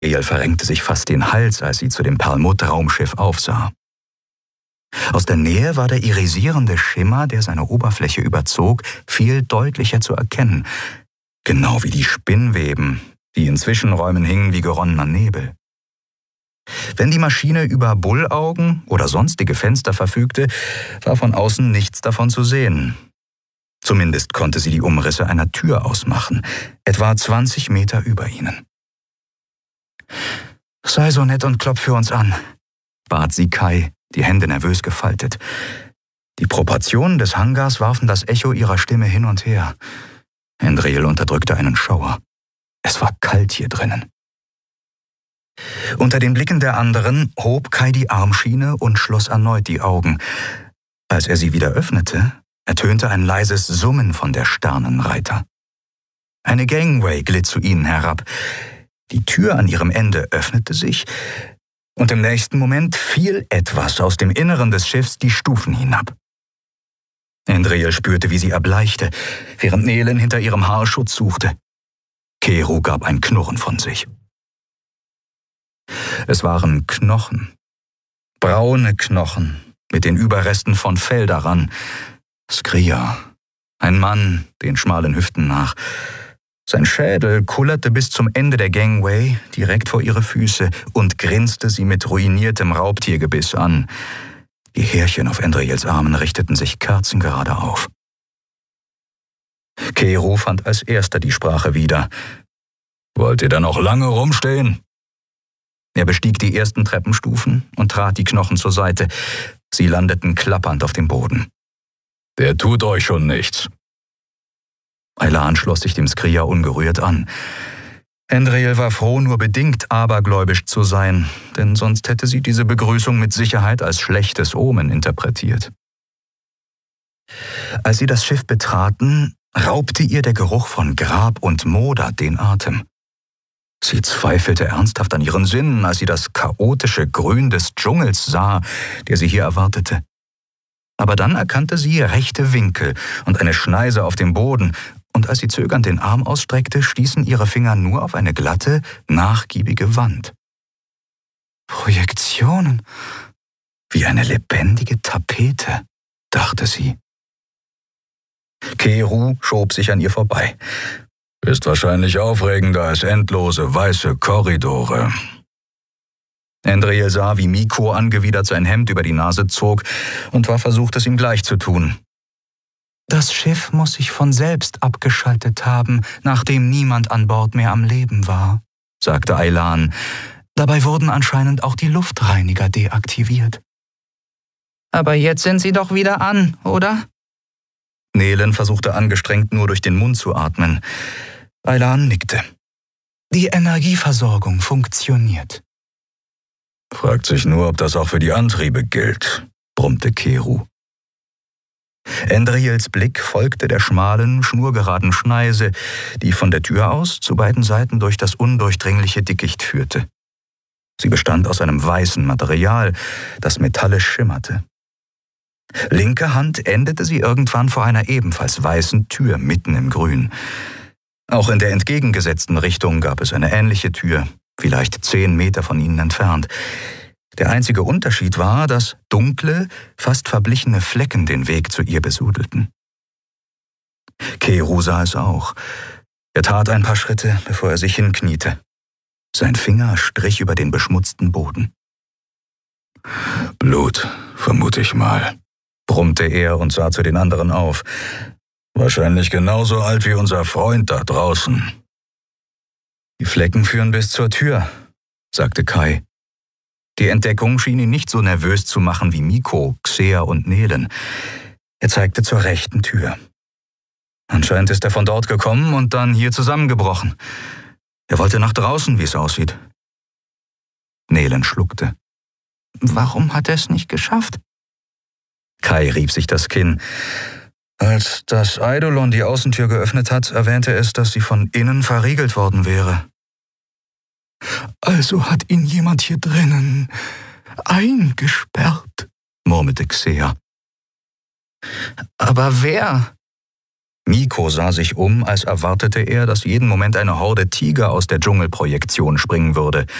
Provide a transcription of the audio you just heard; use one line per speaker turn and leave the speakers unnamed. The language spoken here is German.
Endriel verrenkte sich fast den Hals, als sie zu dem Perlmutt-Raumschiff aufsah. Aus der Nähe war der irisierende Schimmer, der seine Oberfläche überzog, viel deutlicher zu erkennen, genau wie die Spinnweben, die in Zwischenräumen hingen wie geronnener Nebel. Wenn die Maschine über Bullaugen oder sonstige Fenster verfügte, war von außen nichts davon zu sehen. Zumindest konnte sie die Umrisse einer Tür ausmachen, etwa 20 Meter über ihnen. »Sei so nett und klopf für uns an«, bat sie Kai, die Hände nervös gefaltet. Die Proportionen des Hangars warfen das Echo ihrer Stimme hin und her. Endriel unterdrückte einen Schauer. Es war kalt hier drinnen. Unter den Blicken der anderen hob Kai die Armschiene und schloss erneut die Augen. Als er sie wieder öffnete, ertönte ein leises Summen von der Sternenreiter. Eine Gangway glitt zu ihnen herab. Die Tür an ihrem Ende öffnete sich, und im nächsten Moment fiel etwas aus dem Inneren des Schiffs die Stufen hinab. Endriel spürte, wie sie erbleichte, während Nehlen hinter ihrem Haar Schutz suchte. Keru gab ein Knurren von sich. Es waren Knochen. Braune Knochen mit den Überresten von Fell daran. Skria, ein Mann, den schmalen Hüften nach. Sein Schädel kullerte bis zum Ende der Gangway, direkt vor ihre Füße, und grinste sie mit ruiniertem Raubtiergebiss an. Die Härchen auf Endriels Armen richteten sich kerzengerade auf. Keru fand als erster die Sprache wieder. »Wollt ihr da noch lange rumstehen?« Er bestieg die ersten Treppenstufen und trat die Knochen zur Seite. Sie landeten klappernd auf dem Boden. »Der tut euch schon nichts.« Aylan schloss sich dem Skria ungerührt an. Endriel war froh, nur bedingt abergläubisch zu sein, denn sonst hätte sie diese Begrüßung mit Sicherheit als schlechtes Omen interpretiert. Als sie das Schiff betraten, raubte ihr der Geruch von Grab und Moder den Atem. Sie zweifelte ernsthaft an ihren Sinnen, als sie das chaotische Grün des Dschungels sah, der sie hier erwartete. Aber dann erkannte sie rechte Winkel und eine Schneise auf dem Boden, und als sie zögernd den Arm ausstreckte, stießen ihre Finger nur auf eine glatte, nachgiebige Wand. Projektionen, wie eine lebendige Tapete, dachte sie. Keru schob sich an ihr vorbei. »Ist wahrscheinlich aufregender als endlose weiße Korridore.« Endriel sah, wie Miko angewidert sein Hemd über die Nase zog und war versucht, es ihm gleich zu tun. »Das Schiff muss sich von selbst abgeschaltet haben, nachdem niemand an Bord mehr am Leben war«, sagte Aylan. »Dabei wurden anscheinend auch die Luftreiniger deaktiviert.« »Aber jetzt sind sie doch wieder an, oder?« Nehlen versuchte angestrengt nur durch den Mund zu atmen. Aylan nickte. »Die Energieversorgung funktioniert.« »Fragt sich nur, ob das auch für die Antriebe gilt«, brummte Keru. Endriels Blick folgte der schmalen, schnurgeraden Schneise, die von der Tür aus zu beiden Seiten durch das undurchdringliche Dickicht führte. Sie bestand aus einem weißen Material, das metallisch schimmerte. Linke Hand endete sie irgendwann vor einer ebenfalls weißen Tür mitten im Grün. Auch in der entgegengesetzten Richtung gab es eine ähnliche Tür, vielleicht 10 Meter von ihnen entfernt. Der einzige Unterschied war, dass dunkle, fast verblichene Flecken den Weg zu ihr besudelten. Keru sah es auch. Er tat ein paar Schritte, bevor er sich hinkniete. Sein Finger strich über den beschmutzten Boden. »Blut, vermute ich mal«, brummte er und sah zu den anderen auf. »Wahrscheinlich genauso alt wie unser Freund da draußen.« »Die Flecken führen bis zur Tür«, sagte Kai. Die Entdeckung schien ihn nicht so nervös zu machen wie Miko, Xea und Nehlen. Er zeigte zur rechten Tür. Anscheinend ist er von dort gekommen und dann hier zusammengebrochen. Er wollte nach draußen, wie es aussieht. Nehlen schluckte. »Warum hat er es nicht geschafft?« Kai rieb sich das Kinn. Als das Eidolon die Außentür geöffnet hat, erwähnte es, dass sie von innen verriegelt worden wäre. »Also hat ihn jemand hier drinnen eingesperrt«, murmelte Xea. »Aber wer?« Miko sah sich um, als erwartete er, dass jeden Moment eine Horde Tiger aus der Dschungelprojektion springen würde